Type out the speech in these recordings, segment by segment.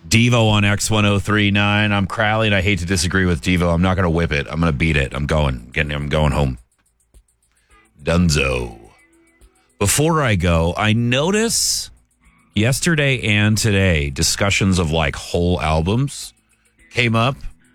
Devo on X1039. I'm Crowley, and I hate to disagree with Devo. I'm not going to whip it. I'm going to beat it. I'm going home. Dunzo. Before I go, I notice yesterday and today discussions of like whole albums came up.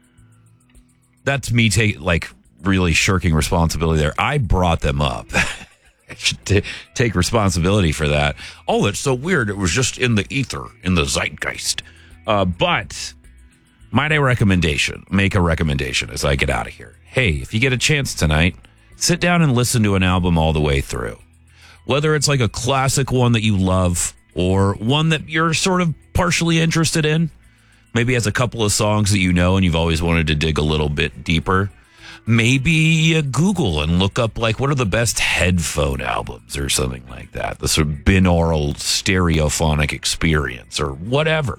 That's me really shirking responsibility there. I brought them up. I should take responsibility for that. Oh, it's so weird. It was just in the ether, in the zeitgeist. But might I make a recommendation as I get out of here. Hey, if you get a chance tonight, sit down and listen to an album all the way through. Whether it's like a classic one that you love or one that you're sort of partially interested in, maybe has a couple of songs that you know and you've always wanted to dig a little bit deeper. Maybe Google and look up like what are the best headphone albums or something like that. The sort of binaural stereophonic experience or whatever.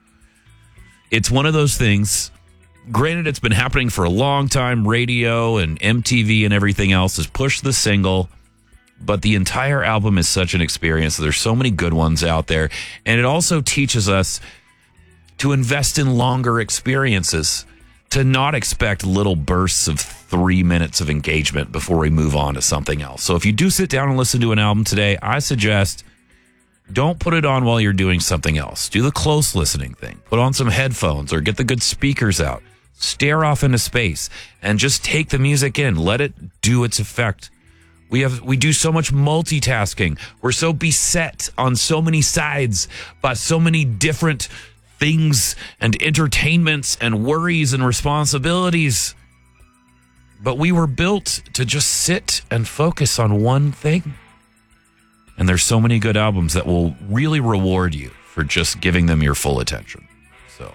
It's one of those things. Granted, it's been happening for a long time. Radio and MTV and everything else has pushed the single, but the entire album is such an experience. There's so many good ones out there. And it also teaches us to invest in longer experiences, to not expect little bursts of 3 minutes of engagement before we move on to something else. So if you do sit down and listen to an album today, I suggest don't put it on while you're doing something else. Do the close listening thing. Put on some headphones or get the good speakers out. Stare off into space and just take the music in. Let it do its effect. We do so much multitasking. We're so beset on so many sides by so many different things and entertainments and worries and responsibilities. But we were built to just sit and focus on one thing. And there's so many good albums that will really reward you for just giving them your full attention. So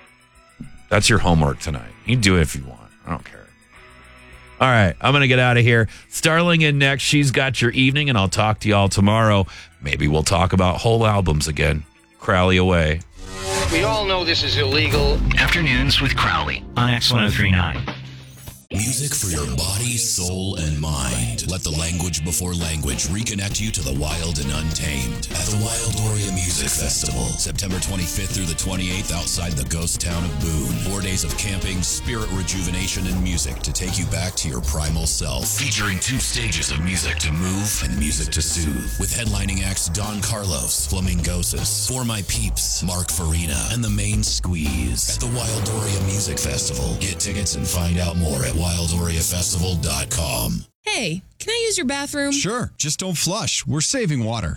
that's your homework tonight. You can do it if you want. I don't care. All right, I'm going to get out of here. Starling in next. She's got your evening, and I'll talk to y'all tomorrow. Maybe we'll talk about whole albums again. Crowley away. We all know this is illegal. Afternoons with Crowley on X1039. Music for your body, soul, and mind. Let the language before language reconnect you to the wild and untamed at the Wildoria Music Festival, September 25th through the 28th outside the ghost town of Boone. 4 days of camping, spirit rejuvenation, and music to take you back to your primal self. Featuring 2 stages of music to move and music to soothe. With headlining acts Don Carlos, Flamingosis, For My Peeps, Mark Farina, and The Main Squeeze. At the Wildoria Music Festival. Get tickets and find out more at WildoriaFestival.com. Hey, can I use your bathroom? Sure, just don't flush. We're saving water.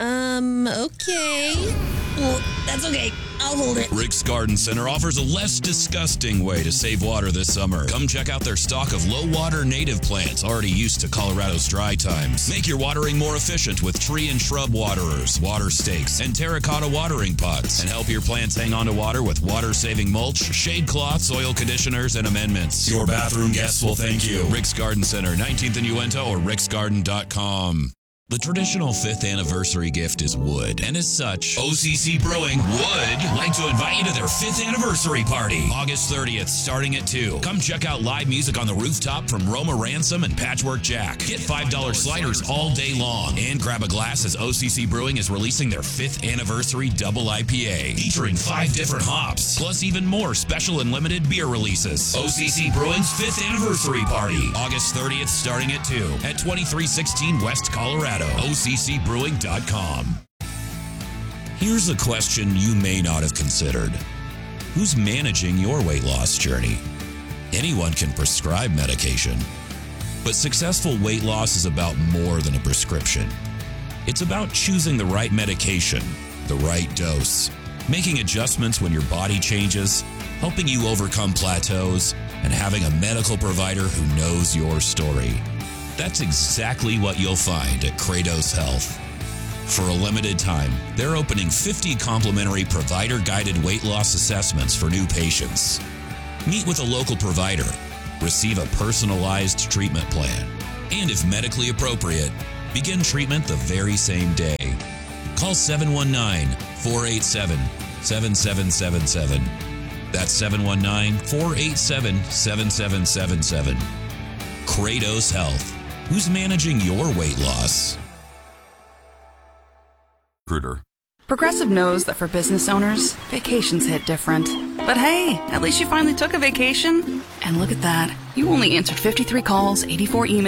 Okay. Well, that's okay. I'll hold it. Rick's Garden Center offers a less disgusting way to save water this summer. Come check out their stock of low-water native plants already used to Colorado's dry times. Make your watering more efficient with tree and shrub waterers, water stakes, and terracotta watering pots. And help your plants hang on to water with water-saving mulch, shade cloths, soil conditioners, and amendments. Your bathroom guests will thank you. Rick's Garden Center, 19th and Uinta, or ricksgarden.com. The traditional 5th anniversary gift is wood, and as such, OCC Brewing would like to invite you to their 5th anniversary party, August 30th, starting at 2. Come check out live music on the rooftop from Roma Ransom and Patchwork Jack. Get $5 sliders all day long, and grab a glass as OCC Brewing is releasing their 5th anniversary double IPA, featuring 5 different hops, plus even more special and limited beer releases. OCC Brewing's 5th anniversary party, August 30th, starting at 2, at 2316 West Colorado. OCCbrewing.com. Here's a question you may not have considered. Who's managing your weight loss journey? Anyone can prescribe medication, but successful weight loss is about more than a prescription. It's about choosing the right medication, the right dose, making adjustments when your body changes, helping you overcome plateaus, and having a medical provider who knows your story. That's exactly what you'll find at Kratos Health. For a limited time, they're opening 50 complimentary provider-guided weight loss assessments for new patients. Meet with a local provider, receive a personalized treatment plan, and if medically appropriate, begin treatment the very same day. Call 719-487-7777. That's 719-487-7777. Kratos Health. Who's managing your weight loss? Recruiter. Progressive knows that for business owners, vacations hit different. But hey, at least you finally took a vacation. And look at that. You only answered 53 calls, 84 emails.